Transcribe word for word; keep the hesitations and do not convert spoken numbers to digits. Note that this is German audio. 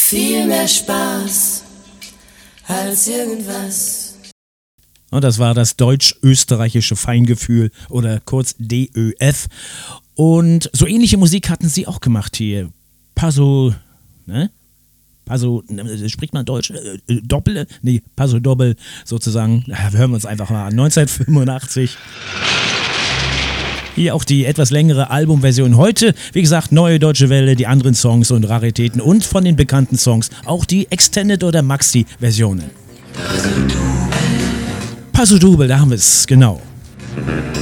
Viel mehr Spaß als irgendwas. Und das war das deutsch-österreichische Feingefühl oder kurz D Ö F. Und so ähnliche Musik hatten sie auch gemacht hier. Paso, ne? Paso, spricht man Deutsch? Äh, Doppel? Nee, Paso Doppel sozusagen. Ja, hören wir uns einfach mal an. neunzehnhundertfünfundachtzig. Hier auch die etwas längere Albumversion. Heute, wie gesagt, Neue Deutsche Welle, die anderen Songs und Raritäten und von den bekannten Songs auch die Extended- oder Maxi-Versionen. Paso Doppel, da haben wir es, genau.